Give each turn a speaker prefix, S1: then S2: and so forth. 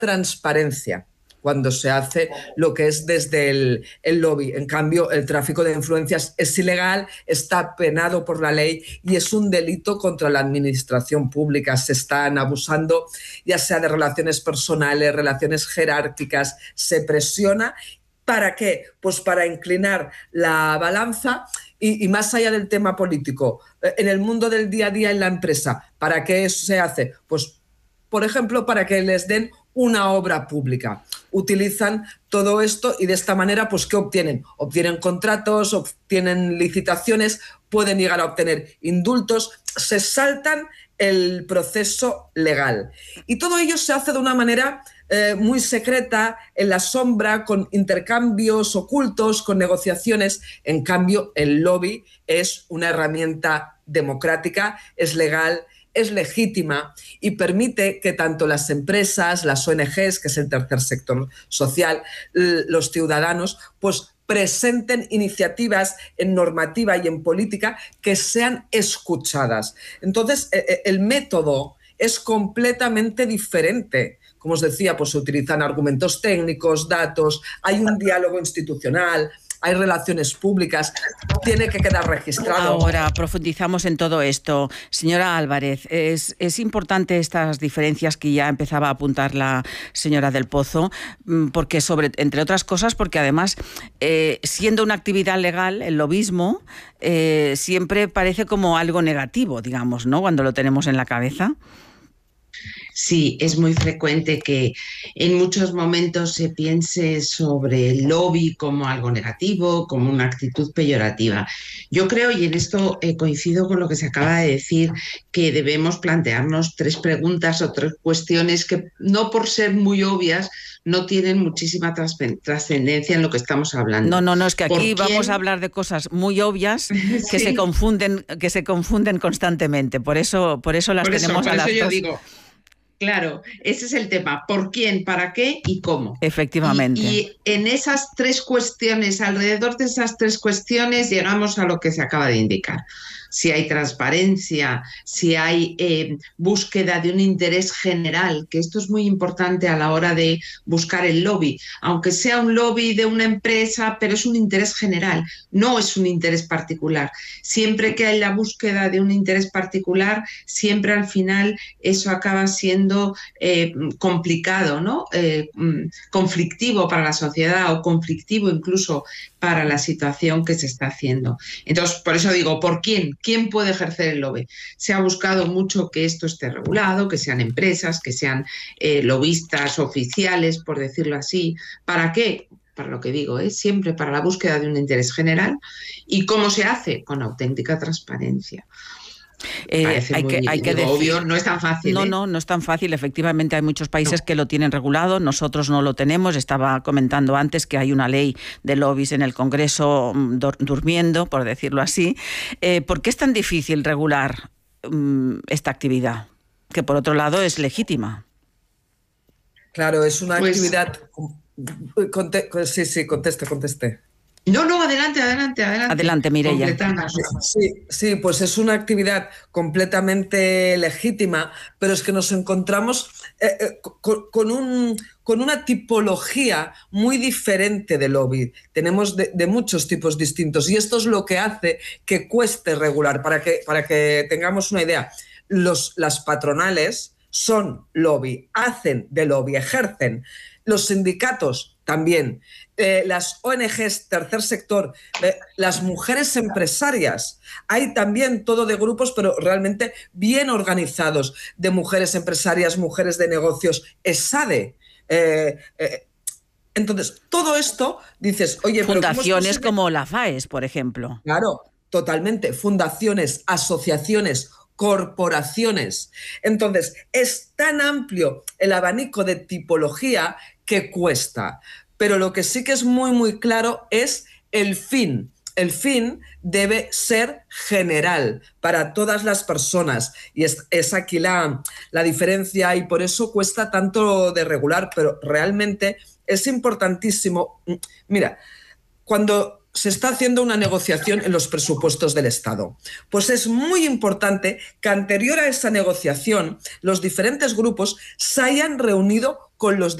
S1: transparencia cuando se hace lo que es desde el lobby. En cambio, el tráfico de influencias es ilegal, está penado por la ley y es un delito contra la administración pública. Se están abusando ya sea de relaciones personales, relaciones jerárquicas, se presiona. ¿Para qué? Pues para inclinar la balanza y más allá del tema político, en el mundo del día a día en la empresa. ¿Para qué eso se hace? Pues, por ejemplo, para que les den una obra pública. Utilizan todo esto y de esta manera, pues, ¿qué obtienen? Obtienen contratos, obtienen licitaciones, pueden llegar a obtener indultos, se saltan el proceso legal. Y todo ello se hace de una manera muy secreta, en la sombra, con intercambios ocultos, con negociaciones. En cambio, el lobby es una herramienta democrática, es legal, es legítima y permite que tanto las empresas, las ONGs, que es el tercer sector social, los ciudadanos, pues presenten iniciativas en normativa y en política que sean escuchadas. Entonces, el método es completamente diferente. Como os decía, pues se utilizan argumentos técnicos, datos, hay un diálogo institucional, hay relaciones públicas, tiene que quedar registrado.
S2: Ahora profundizamos en todo esto. Señora Álvarez, es importante estas diferencias que ya empezaba a apuntar la señora del Pozo, porque entre otras cosas, porque además, siendo una actividad legal, el lobismo siempre parece como algo negativo, digamos, ¿no?, cuando lo tenemos en la cabeza.
S3: Sí, es muy frecuente que en muchos momentos se piense sobre el lobby como algo negativo, como una actitud peyorativa. Yo creo, y en esto coincido con lo que se acaba de decir, que debemos plantearnos 3 preguntas o 3 cuestiones que, no por ser muy obvias, no tienen muchísima trascendencia en lo que estamos hablando.
S2: No, es que aquí vamos a hablar de cosas muy obvias que, sí, se confunden constantemente. Por eso las tenemos a las dos.
S3: Yo digo, claro, ese es el tema. ¿Por quién, para qué y cómo?
S2: Efectivamente.
S3: Y en esas 3 cuestiones, alrededor de esas 3 cuestiones, llegamos a lo que se acaba de indicar. Si hay transparencia, si hay búsqueda de un interés general, que esto es muy importante a la hora de buscar el lobby, aunque sea un lobby de una empresa, pero es un interés general, no es un interés particular. Siempre que hay la búsqueda de un interés particular, siempre al final eso acaba siendo complicado, ¿no? Conflictivo para la sociedad o conflictivo incluso para la situación que se está haciendo. Entonces, por eso digo, ¿por quién? ¿Quién puede ejercer el lobby? Se ha buscado mucho que esto esté regulado, que sean empresas, que sean lobistas oficiales, por decirlo así. ¿Para qué? Para lo que digo, siempre para la búsqueda de un interés general. ¿Y cómo se hace? Con auténtica transparencia.
S2: Hay que decir,
S3: obvio, no es tan fácil.
S2: No es tan fácil. Efectivamente, hay muchos países que lo tienen regulado, nosotros no lo tenemos. Estaba comentando antes que hay una ley de lobbies en el Congreso durmiendo, por decirlo así. ¿Por qué es tan difícil regular esta actividad? Que por otro lado es legítima.
S1: Claro, es una actividad... Sí, conteste.
S3: No, adelante.
S2: Adelante, Mireia.
S1: Sí, pues es una actividad completamente legítima, pero es que nos encontramos con una tipología muy diferente de lobby. Tenemos de muchos tipos distintos y esto es lo que hace que cueste regular. Para que tengamos una idea, las patronales son lobby, hacen de lobby, ejercen. Los sindicatos también. Las ONGs, tercer sector, las mujeres empresarias. Hay también todo de grupos, pero realmente bien organizados, de mujeres empresarias, mujeres de negocios, ESADE. Entonces, todo esto, dices, oye...
S2: Fundaciones como la FAES, por ejemplo.
S1: Claro, totalmente. Fundaciones, asociaciones, corporaciones. Entonces, es tan amplio el abanico de tipología que cuesta. Pero lo que sí que es muy, muy claro es el fin. El fin debe ser general para todas las personas. Y es aquí la diferencia y por eso cuesta tanto de regular, pero realmente es importantísimo. Mira, cuando se está haciendo una negociación en los presupuestos del Estado, pues es muy importante que anterior a esa negociación los diferentes grupos se hayan reunido con los